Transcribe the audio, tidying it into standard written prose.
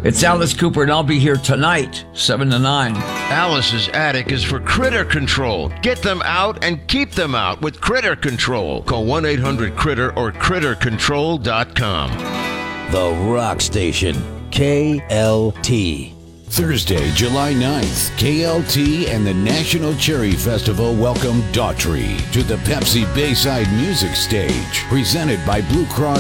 It's Alice Cooper, and I'll be here tonight, 7 to 9. Alice's Attic is for critter control. Get them out and keep them out with Critter Control. Call 1-800-CRITTER or CritterControl.com. The Rock Station, KLT. Thursday, July 9th, KLT and the National Cherry Festival welcome Daughtry to the Pepsi Bayside Music Stage, presented by Blue Cross